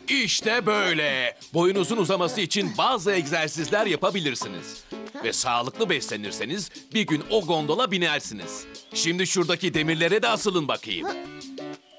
İşte böyle. Boyunuzun uzaması için bazı egzersizler yapabilirsiniz. Ve sağlıklı beslenirseniz bir gün o gondola binersiniz. Şimdi şuradaki demirlere de asılın bakayım.